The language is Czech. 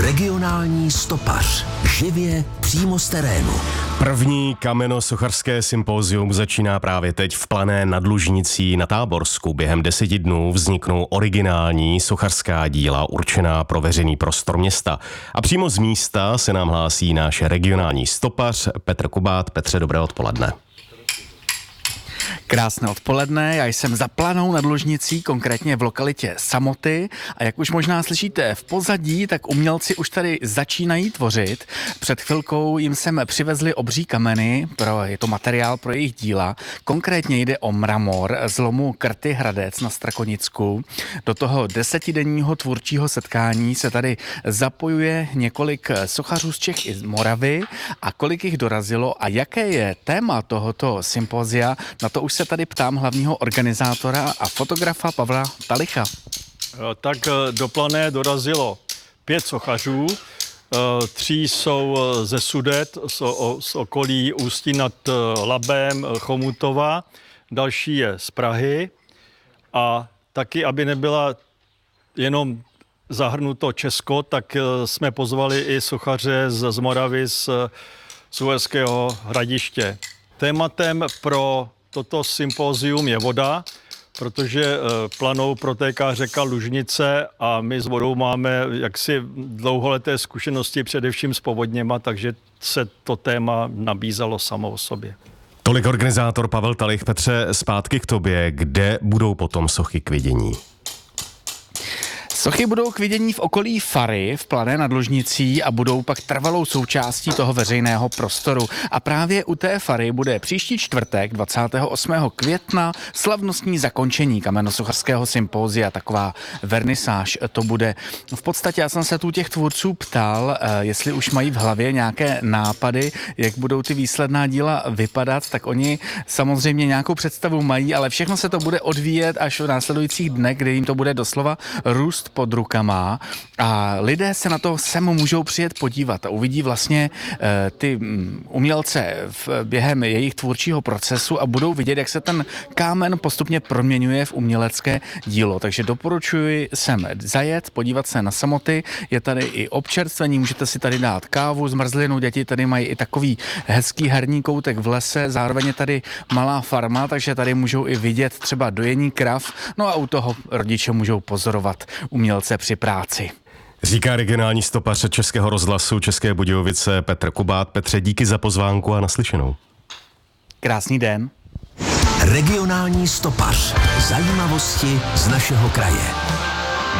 Regionální stopař. Živě přímo z terénu. První kamenosochařské sympózium začíná právě teď v Plané nad Lužnicí na Táborsku. Během 10 dnů vzniknou originální sochařská díla určená pro veřejný prostor města. A přímo z místa se nám hlásí náš regionální stopař Petr Kubát. Petře, dobré odpoledne. Krásné odpoledne, já jsem za Planou nad Lužnicí, konkrétně v lokalitě Samoty, a jak už možná slyšíte v pozadí, tak umělci už tady začínají tvořit. Před chvilkou jim sem přivezli obří kameny, je to materiál pro jejich díla. Konkrétně jde o mramor z lomu Krty Hradec na Strakonicku. Do toho 10denního tvůrčího setkání se tady zapojuje několik sochařů z Čech i z Moravy. A kolik jich dorazilo a jaké je téma tohoto sympózia, na to už se tady ptám hlavního organizátora a fotografa Pavla Talicha. Tak do Plané dorazilo 5 sochařů, 3 jsou ze Sudet, z okolí Ústí nad Labem, Chomutova, další je z Prahy a taky, aby nebyla jenom zahrnuto Česko, tak jsme pozvali i sochaře z Moravy, z Uherského Hradiště. Tématem pro toto sympózium je voda, protože Planou protéká řeka Lužnice a my s vodou máme jaksi dlouholeté zkušenosti především s povodněma, takže se to téma nabízelo samo o sobě. Tolik organizátor Pavel Talich. Petře, zpátky k tobě. Kde budou potom sochy k vidění? Sochy budou k vidění v okolí Fary v Plané nad Lužnicí a budou pak trvalou součástí toho veřejného prostoru. A právě u té Fary bude příští čtvrtek 28. května slavnostní zakončení kamenosochařského sympózia, taková vernisáž to bude. V podstatě já jsem se tu těch tvůrců ptal, jestli už mají v hlavě nějaké nápady, jak budou ty výsledná díla vypadat, tak oni samozřejmě nějakou představu mají, ale všechno se to bude odvíjet až v následujících dnech, kdy jim to bude doslova růst pod rukama a lidé se na to sem můžou přijet podívat a uvidí vlastně ty umělce během jejich tvůrčího procesu a budou vidět, jak se ten kámen postupně proměňuje v umělecké dílo. Takže doporučuji sem zajet, podívat se na Samoty. Je tady i občerstvení, můžete si tady dát kávu, zmrzlinu, děti tady mají i takový hezký herní koutek v lese, zároveň je tady malá farma, takže tady můžou i vidět třeba dojení krav, no a u toho rodiče můžou pozorovat umělce při práci. Říká regionální stopař Českého rozhlasu České Budějovice Petr Kubát. Petře, díky za pozvánku a naslyšenou. Krásný den. Regionální stopař. Zajímavosti z našeho kraje.